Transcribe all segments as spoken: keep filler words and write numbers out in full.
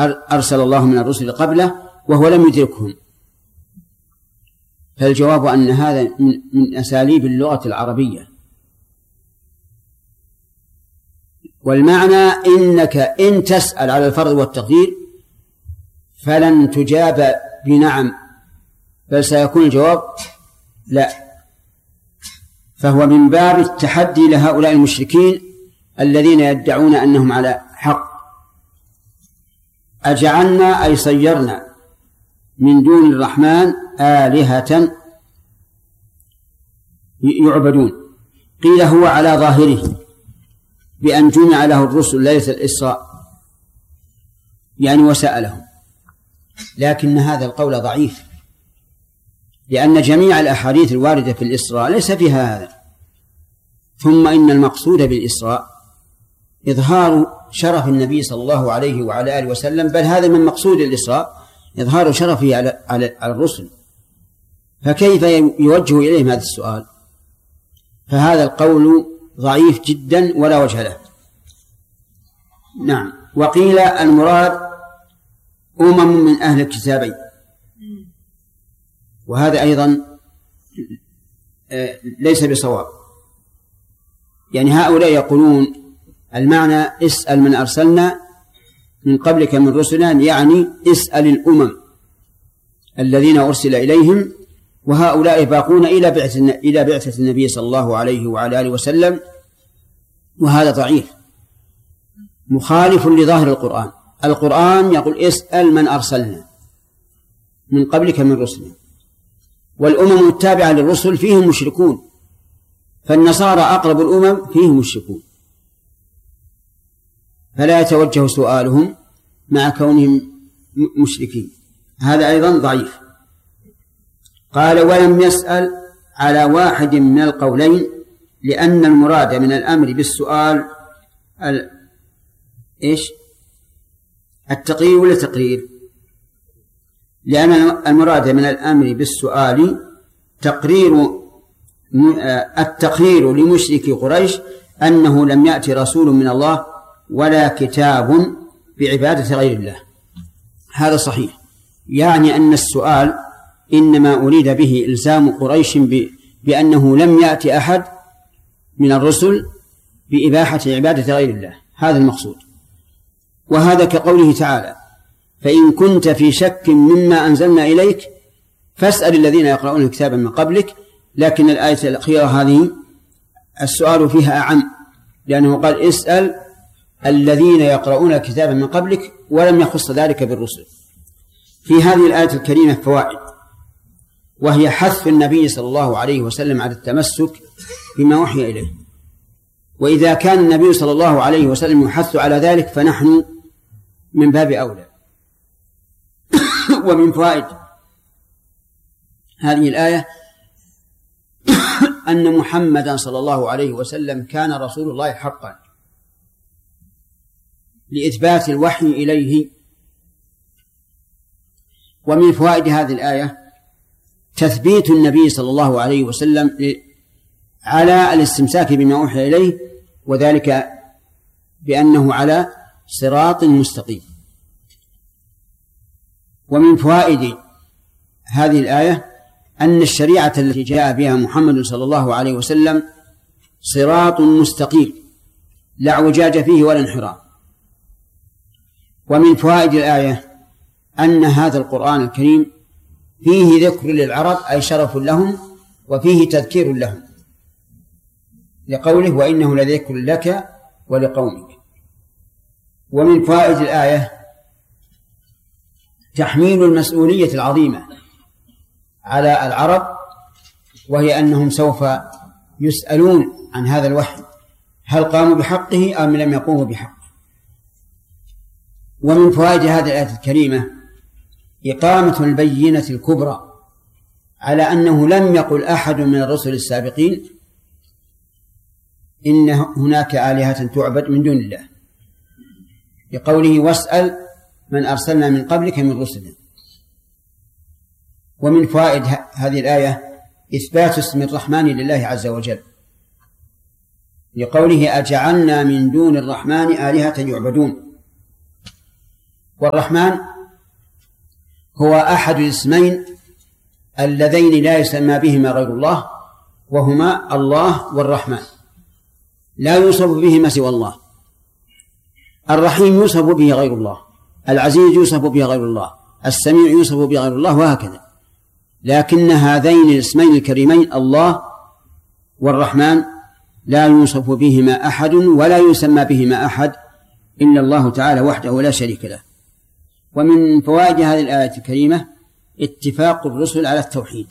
أرسل الله من الرسل قبله وهو لم يدركهم. فالجواب أن هذا من أساليب اللغة العربية. والمعنى إنك إن تسأل على الفرض والتقدير فلن تجاب بنعم، بل سيكون الجواب لا. فهو من باب التحدي لهؤلاء المشركين الذين يدعون أنهم على حق. أجعلنا أي صيرنا من دون الرحمن آلهة يعبدون. قيل هو على ظاهره بأن جمع له الرسل ليلة الإسراء يعني وسألهم، لكن هذا القول ضعيف، لأن جميع الأحاديث الواردة في الإسراء ليس فيها هذا. ثم إن المقصود بالإسراء إظهار شرف النبي صلى الله عليه وعلى آله وسلم، بل هذا من مقصود الإسراء إظهار شرفه على, على, على الرسل، فكيف يوجه إليهم هذا السؤال؟ فهذا القول ضعيف جدا ولا وجه له. نعم. وقيل المراد أمم من أهل الكتابين، وهذا أيضا ليس بصواب. يعني هؤلاء يقولون المعنى اسأل من أرسلنا من قبلك من رسلنا، يعني اسأل الأمم الذين أرسل إليهم، وهؤلاء باقون إلى بعثة إلى بعثة النبي صلى الله عليه وعلى آله وسلم، وهذا ضعيف مخالف لظاهر القرآن. القرآن يقول اسأل من أرسلنا من قبلك من رسلنا، والأمم التابعة للرسل فيهم مشركون، فالنصارى أقرب الأمم فيهم مشركون، فلا يتوجه سؤالهم مع كونهم مشركين. هذا أيضا ضعيف. قال ولم يسأل على واحد من القولين، لأن المراد من الأمر بالسؤال ال... إيش التقرير ولا تقرير؟ لأن المراد من الأمر بالسؤال تقرير التقرير لمشرك قريش أنه لم يأتي رسول من الله ولا كتاب بعبادة غير الله. هذا صحيح، يعني أن السؤال إنما أريد به إلزام قريش بأنه لم يأتي أحد من الرسل بإباحة عبادة غير الله، هذا المقصود. وهذا كقوله تعالى فإن كنت في شك مما أنزلنا إليك فاسأل الذين يقرؤون الكتاب من قبلك. لكن الآية الأخيرة هذه السؤال فيها أعم، لأنه قال اسأل الذين يقرؤون الكتاب من قبلك ولم يخص ذلك بالرسل. في هذه الآية الكريمة فوائد، وهي حث النبي صلى الله عليه وسلم على التمسك بما وحي إليه، وإذا كان النبي صلى الله عليه وسلم يحث على ذلك فنحن من باب أولى. ومن فوائد هذه الآية أن محمدا صلى الله عليه وسلم كان رسول الله حقا لإثبات الوحي إليه. ومن فوائد هذه الآية تثبيت النبي صلى الله عليه وسلم على الاستمساك بما أوحي إليه، وذلك بأنه على صراط مستقيم. ومن فوائد هذه الآية أن الشريعة التي جاء بها محمد صلى الله عليه وسلم صراط مستقيم لا اعوجاج فيه ولا انحراف. ومن فوائد الآية أن هذا القرآن الكريم فيه ذكر للعرب أي شرف لهم، وفيه تذكير لهم لقوله وإنه لذكر لك ولقومك. ومن فوائد الآية تحميل المسؤولية العظيمة على العرب، وهي أنهم سوف يسألون عن هذا الوحي هل قاموا بحقه أم لم يقوموا بحقه. ومن فوائد هذه الآية الكريمة إقامة البينة الكبرى على أنه لم يقل أحد من الرسل السابقين إن هناك آلهة تعبد من دون الله، بقوله واسأل من أرسلنا من قبلك من رسلنا. ومن فوائد هذه الآية إثبات اسم الرحمن لله عز وجل، لقوله أجعلنا من دون الرحمن آلهة يعبدون. والرحمن هو أحد الاسمين اللذين لا يسمى بهما غير الله، وهما الله والرحمن، لا يوصف بهما سوى الله. الرحيم يوصف به غير الله، العزيز يوصف به غير الله، السميع يوصف به غير الله، وهكذا. لكن هذين الاسمين الكريمين الله والرحمن لا يوصف بهما أحد ولا يسمى بهما أحد إلا الله تعالى وحده لا شريك له. ومن فوائد هذه الآية الكريمة اتفاق الرسل على التوحيد،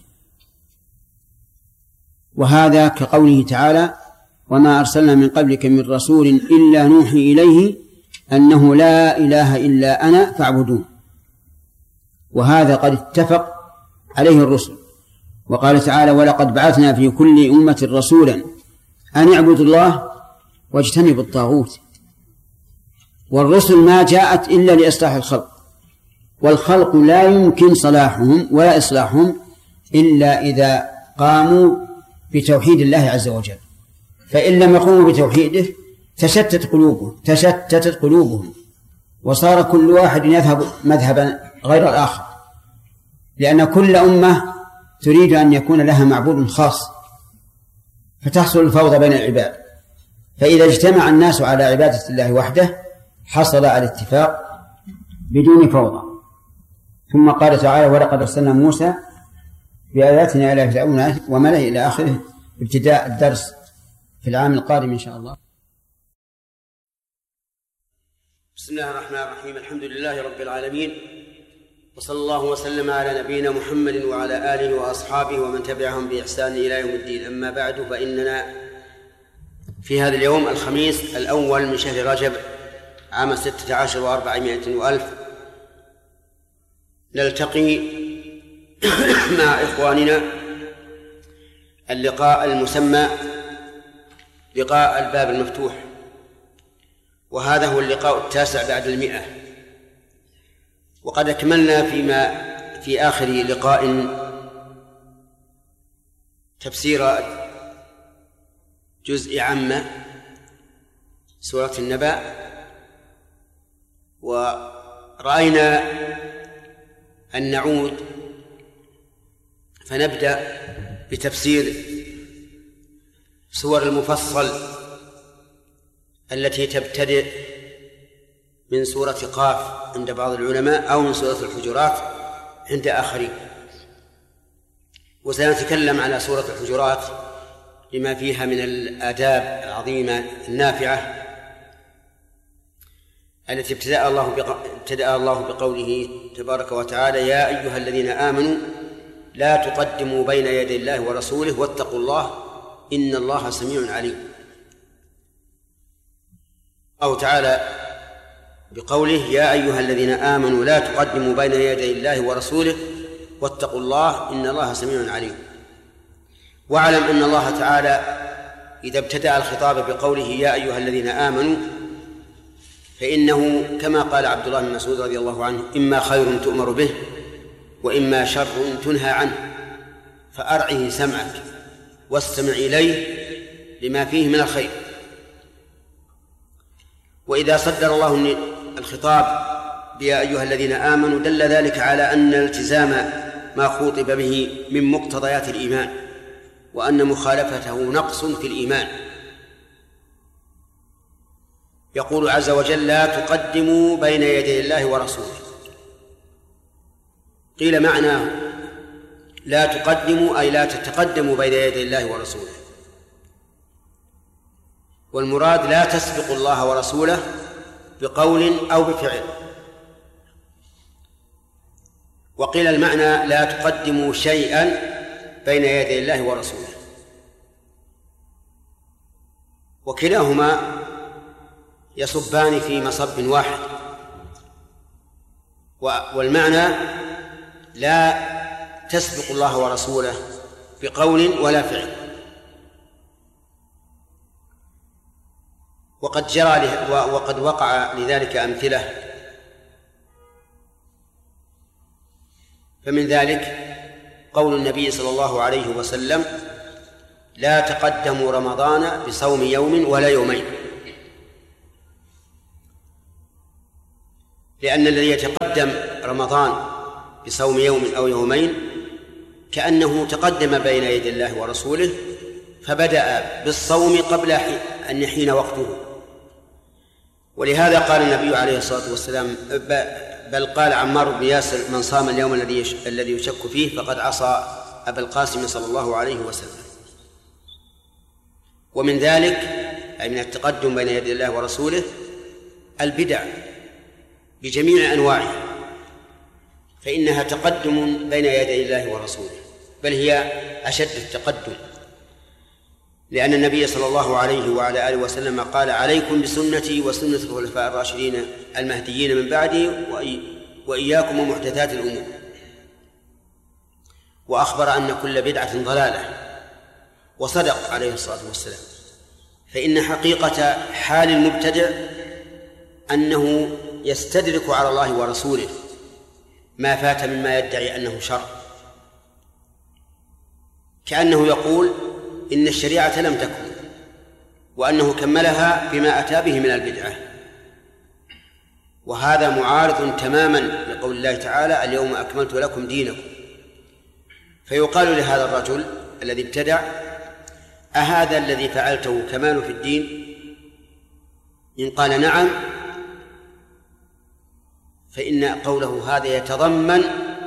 وهذا كقوله تعالى: وما أرسلنا من قبلك من رسول إلا نوحي إليه أنه لا إله إلا أنا فاعبدون. وهذا قد اتفق عليه الرسل. وقال تعالى: ولقد بعثنا في كل أمة رسولا أن اعبدوا الله واجتنبوا الطاغوت. والرسل ما جاءت إلا لإصلاح الخلق، والخلق لا يمكن صلاحهم ولا إصلاحهم إلا إذا قاموا بتوحيد الله عز وجل. فإن لم يقوموا بتوحيده تشتت قلوبهم تشتتت قلوبهم وصار كل واحد يذهب مذهبا غير الآخر، لأن كل أمة تريد أن يكون لها معبود خاص، فتحصل الفوضى بين العباد. فإذا اجتمع الناس على عبادة الله وحده حصل على الاتفاق بدون فوضى. ثم قال تعالى: ولقد أرسلنا موسى بآياتنا إلى فرعون وملئه إلى آخره، ابتداء الدرس في العام القادم إن شاء الله. بسم الله الرحمن الرحيم. الحمد لله رب العالمين، وصلى الله وسلم على نبينا محمد وعلى آله وأصحابه ومن تبعهم بإحسان إلى يوم الدين. أما بعد، فإننا في هذا اليوم الخميس الأول من شهر رجب عام ستة عشر وأربعمائة وألف نلتقي مع إخواننا اللقاء المسمى لقاء الباب المفتوح، وهذا هو اللقاء التاسع بعد المئة. وقد أكملنا فيما في آخر لقاء تفسير جزء عامة سورة النبأ، ورأينا أن نعود فنبدأ بتفسير سور المفصل التي تبتدئ من سورة قاف عند بعض العلماء أو من سورة الحجرات عند آخرين. وسنتكلم على سورة الحجرات لما فيها من الآداب العظيمة النافعة التي ابتدأ الله ابتدأ الله بقوله تبارك وتعالى: يا أيها الذين آمنوا لا تقدموا بين يدي الله ورسوله واتقوا الله إن الله سميع عليم. الله تعالى بقوله: يا أيها الذين آمنوا لا تقدموا بين يدي الله ورسوله واتقوا الله إن الله سميع عليم. واعلم أن الله تعالى إذا ابتدأ الخطاب بقوله يا أيها الذين آمنوا فإنه كما قال عبد الله بن مسعود رضي الله عنه: إما خير تؤمر به وإما شر تنهى عنه، فأرعه سمعك واستمع إليه لما فيه من الخير. وإذا صدر الله الخطاب بيا أيها الذين آمنوا دل ذلك على أن التزام ما خوطب به من مقتضيات الإيمان، وأن مخالفته نقص في الإيمان. يقول عز وجل: لا تقدموا بين يدي الله ورسوله. قيل معناه لا تقدموا أي لا تتقدموا بين يدي الله ورسوله، والمراد لا تسبقوا الله ورسوله بقول أو بفعل. وقيل المعنى لا تقدموا شيئا بين يدي الله ورسوله، وكلاهما يصبان في مصب واحد. والمعنى لا تسبق الله ورسوله بقول ولا فعل. وقد جرى وقد وقع لذلك أمثلة، فمن ذلك قول النبي صلى الله عليه وسلم: لا تقدموا رمضان بصوم يوم ولا يومين. لأن الذي يتقدم رمضان بصوم يوم أو يومين كأنه تقدم بين يدي الله ورسوله، فبدأ بالصوم قبل أن يحين وقته. ولهذا قال النبي عليه الصلاة والسلام، بل قال عمار بن ياسر: من صام اليوم الذي الذي يشك فيه فقد عصى أبا القاسم صلى الله عليه وسلم. ومن ذلك أي من التقدم بين يدي الله ورسوله البدع بجميع أنواعها، فإنها تقدم بين يدي الله ورسوله، بل هي أشد التقدم، لأن النبي صلى الله عليه وعلى آله وسلم قال: عليكم بسنتي وسنة الخلفاء الراشدين المهديين من بعدي وإياكم ومحدثات الأمور. وأخبر أن كل بدعة ضلالة، وصدق عليه الصلاة والسلام. فإن حقيقة حال المبتدع أنه يستدرك على الله ورسوله ما فات مما يدعي أنه شر، كأنه يقول إن الشريعة لم تكن، وأنه كملها بما أتى به من البدعة. وهذا معارض تماما لقول الله تعالى: اليوم أكملت لكم دينكم. فيقال لهذا الرجل الذي ابتدع: أهذا الذي فعلته كمال في الدين؟ إن قال نعم، فإن قوله هذا يتضمن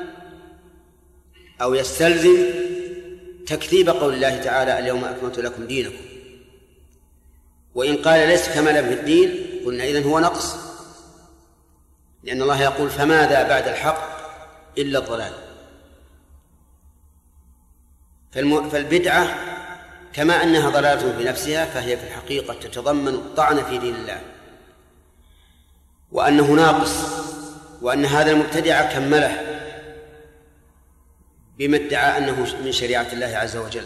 أو يستلزم تكذيب قول الله تعالى: اليوم أكملت لكم دينكم. وإن قال ليس كمالا في الدين، قلنا إذن هو نقص، لأن الله يقول: فماذا بعد الحق إلا الضلال. فالبدعة كما أنها ضلالة في نفسها، فهي في الحقيقة تتضمن الطعن في دين الله، وأنه ناقص، وأن هذا المبتدع كمله بما ادعى أنه من شريعة الله عز وجل.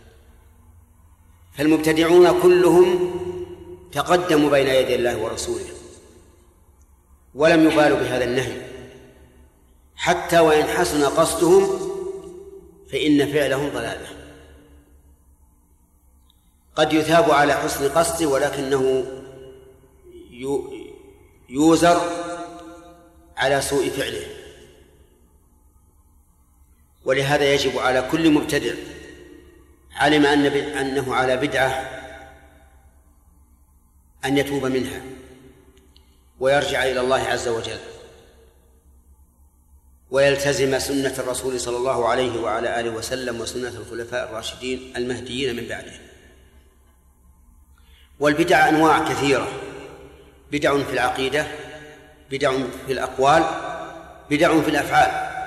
فالمبتدعون كلهم تقدموا بين يدي الله ورسوله ولم يبالوا بهذا النهي، حتى وإن حسن قصدهم فإن فعلهم ضلالة. قد يثاب على حسن قصده، ولكنه يوزر على سوء فعله. ولهذا يجب على كل مبتدع علم أنه على بدعة أن يتوب منها ويرجع إلى الله عز وجل، ويلتزم سنة الرسول صلى الله عليه وعلى آله وسلم وسنة الخلفاء الراشدين المهديين من بعده. والبدع أنواع كثيرة: بدع في العقيدة، بدع في الأقوال، بدع في الأفعال.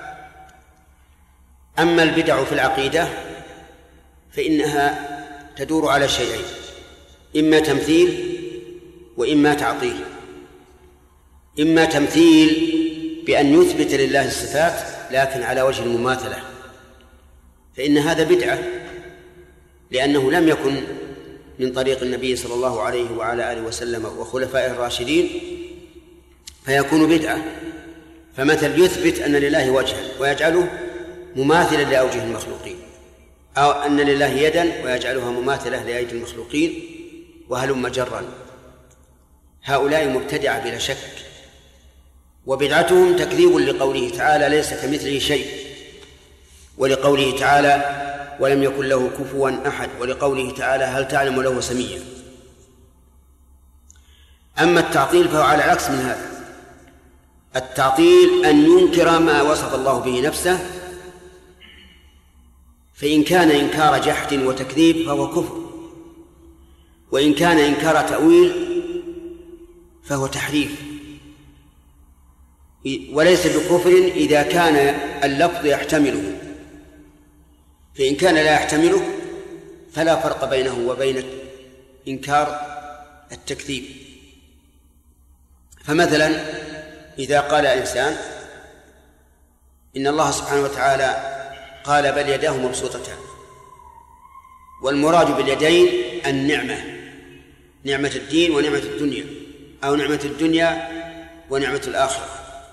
أما البدع في العقيدة فإنها تدور على شيئين: إما تمثيل وإما تعطيل. إما تمثيل بأن يثبت لله الصفات لكن على وجه المماثلة، فإن هذا بدعة، لأنه لم يكن من طريق النبي صلى الله عليه وعلى آله وسلم وخلفائه الراشدين، فيكون بدعة. فمثل يثبت أن لله وجها ويجعله مماثلا لأوجه المخلوقين، أو أن لله يدا ويجعلها مماثلة لأيدي المخلوقين، وهلم جرا. هؤلاء مبتدعة بلا شك، وبدعتهم تكذيب لقوله تعالى: ليس كمثله شيء، ولقوله تعالى: ولم يكن له كفوا أحد، ولقوله تعالى: هل تعلم له سميا. أما التعطيل فهو على العكس من هذا. التعطيل أن ينكر ما وصف الله به نفسه، فإن كان إنكار جحد وتكذيب فهو كفر، وإن كان إنكار تأويل فهو تحريف. وليس بكفر إذا كان اللفظ يحتمله، فإن كان لا يحتمله فلا فرق بينه وبين إنكار التكذيب. فمثلا إذا قال إنسان إن الله سبحانه وتعالى قال: بل يداه مبسوطتان، والمراد باليدين النعمة، نعمة الدين ونعمة الدنيا، أو نعمة الدنيا ونعمة الآخرة،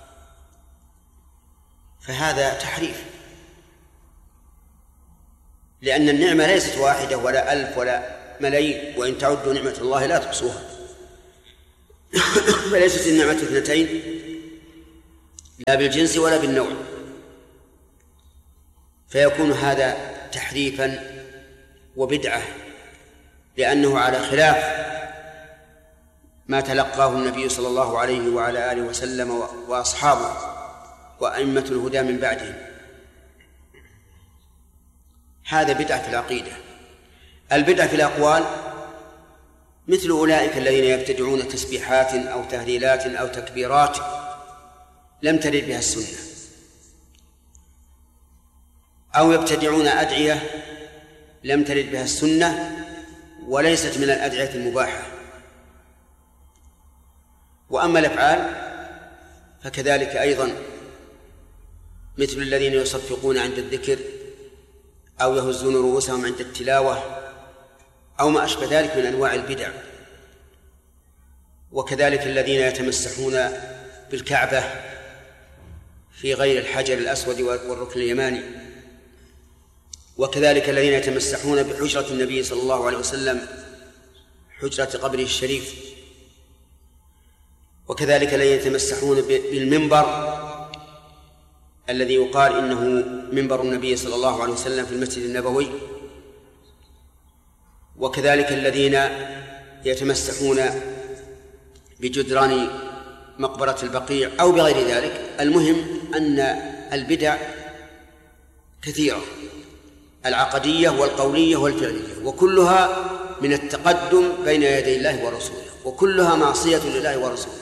فهذا تحريف، لأن النعمة ليست واحدة ولا ألف ولا ملايين، وإن تعدوا نعمة الله لا تحصوها. فليست النعمة اثنتين لا بالجنس ولا بالنوع، فيكون هذا تحريفا وبدعة، لأنه على خلاف ما تلقاه النبي صلى الله عليه وعلى آله وسلم وأصحابه وأئمة الهدى من بعدهم. هذا بدعة في العقيدة. البدعة في الأقوال مثل أولئك الذين يبتدعون تسبيحات أو تهليلات أو تكبيرات لم ترد بها السنة، أو يبتدعون أدعية لم ترد بها السنة وليست من الأدعية المباحة. وأما الأفعال فكذلك أيضا، مثل الذين يصفقون عند الذكر أو يهزون رؤوسهم عند التلاوة أو ما أشبه ذلك من أنواع البدع. وكذلك الذين يتمسحون بالكعبة في غير الحجر الأسود والركن اليماني، وكذلك الذين يتمسحون بحجرة النبي صلى الله عليه وسلم، حجرة قبره الشريف، وكذلك الذين يتمسحون بالمنبر الذي يقال إنه منبر النبي صلى الله عليه وسلم في المسجد النبوي، وكذلك الذين يتمسحون بجدران مقبرة البقيع أو بغير ذلك. المهم أن البدع كثيرة، العقدية والقولية والفعلية، وكلها من التقدم بين يدي الله ورسوله، وكلها معصية لله ورسوله.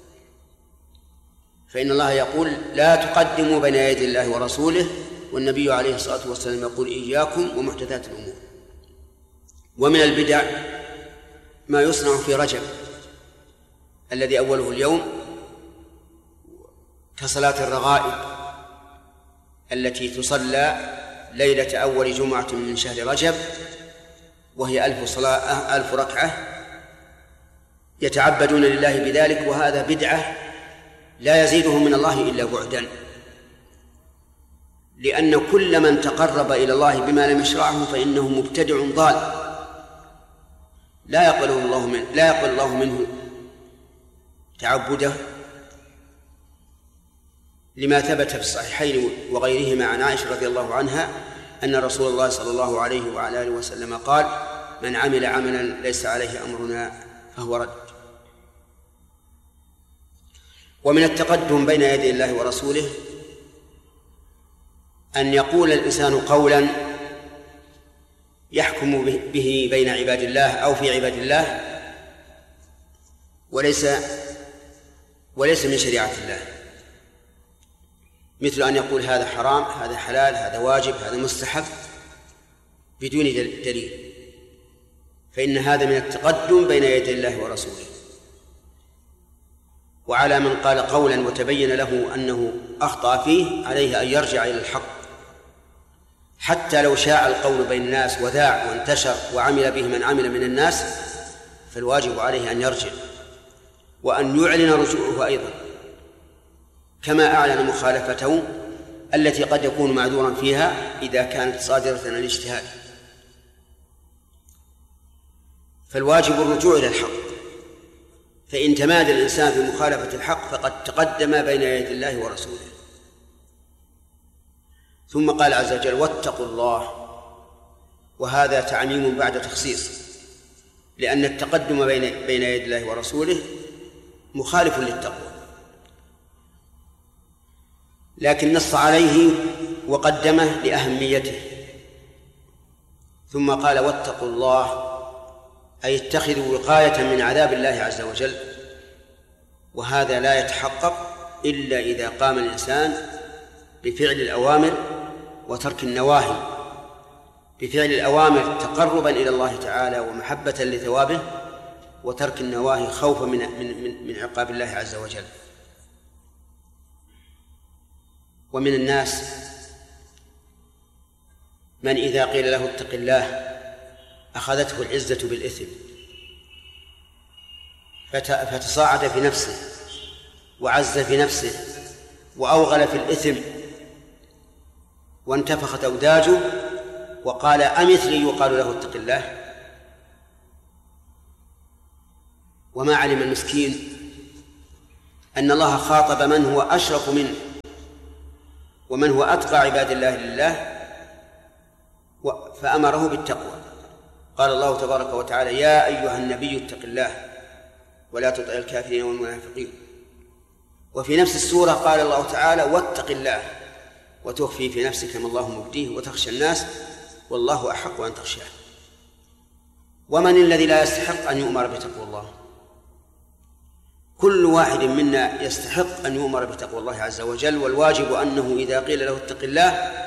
فإن الله يقول لا تقدموا بين يدي الله ورسوله، والنبي عليه الصلاة والسلام يقول إياكم ومحدثات الأمور. ومن البدع ما يصنع في رجب الذي أوله اليوم كصلاة الرغائب التي تصلى ليلة أول جمعة من شهر رجب، وهي ألف صلاة ألف ركعة يتعبدون لله بذلك، وهذا بدعة لا يزيدهم من الله إلا بعدا، لأن كل من تقرب إلى الله بما لم يشرعه فإنه مبتدع ضال لا يقبله الله منه لا يقبل الله منه تعبده، لما ثبت في الصحيحين وغيرهما عن عائشة رضي الله عنها أن رسول الله صلى الله عليه وعلى آله وسلم قال: من عمل عملا ليس عليه أمرنا فهو رد. ومن التقدم بين يدي الله ورسوله أن يقول الإنسان قولا يحكم به بين عباد الله أو في عباد الله وليس وليس من شريعة الله، مثل أن يقول هذا حرام، هذا حلال، هذا واجب، هذا مستحب بدون دليل، فإن هذا من التقدم بين يدي الله ورسوله. وعلى من قال قولا وتبين له أنه أخطأ فيه عليه أن يرجع إلى الحق، حتى لو شاع القول بين الناس وذاع وانتشر وعمل به من عمل من الناس، فالواجب عليه أن يرجع وأن يعلن رجوعه أيضا، كما أعلن مخالفته التي قد يكون معذورا فيها إذا كانت صادرة عن الاجتهاد. فالواجب الرجوع إلى الحق، فإن تمادى الإنسان في مخالفة الحق فقد تقدم بين يدي الله ورسوله. ثم قال عز وجل: واتقوا الله، وهذا تعميم بعد تخصيص، لأن التقدم بين بين يدي الله ورسوله مخالف للتقوى، لكن نص عليه وقدمه لأهميته. ثم قال: واتقوا الله، أي اتخذوا وقاية من عذاب الله عز وجل، وهذا لا يتحقق إلا إذا قام الإنسان بفعل الأوامر وترك النواهي، بفعل الأوامر تقربا إلى الله تعالى ومحبة لثوابه، وترك النواهي خوفا من, من, من عقاب الله عز وجل. ومن الناس من إذا قيل له اتق الله أخذته العزة بالإثم فتصاعد في نفسه وعز في نفسه وأوغل في الإثم وانتفخت أوداجه وقال: أمثلي يقال له اتق الله. وما علم المسكين أن الله خاطب من هو أشرف منه ومن هو أتقى عباد الله لله، فأمره بالتقوى. قال الله تبارك وتعالى: يا أيها النبي اتق الله ولا تطع الكافرين والمنافقين. وفي نفس السورة قال الله تعالى: واتق الله وتخفي في نفسك ما الله مبديه وتخشى الناس والله أحق أن تخشاه. ومن الذي لا يستحق أن يؤمر بتقوى الله؟ كل واحد منا يستحق أن يؤمر بتقوى الله عز وجل، والواجب أنه إذا قيل له اتق الله